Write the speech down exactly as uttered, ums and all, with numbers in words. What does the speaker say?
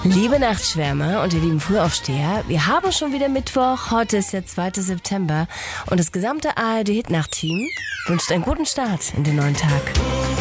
Liebe Nachtschwärmer und ihr lieben Frühaufsteher, wir haben schon wieder Mittwoch, heute ist der zweite September und das gesamte A R D-Hit-Nacht-Team wünscht einen guten Start in den neuen Tag.